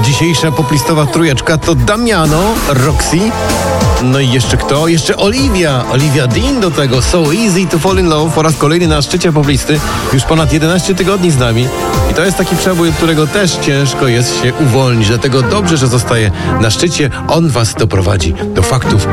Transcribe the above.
dzisiejsza poplistowa trójeczka to Damiano, Roxy, no i jeszcze kto? Jeszcze Olivia Dean do tego. So Easy to Fall in Love po raz kolejny na szczycie poplisty. Już ponad 11 tygodni z nami. I to jest taki przebój, od którego też ciężko jest się uwolnić. Dlatego dobrze, że zostaje na szczycie. On was doprowadzi do faktów.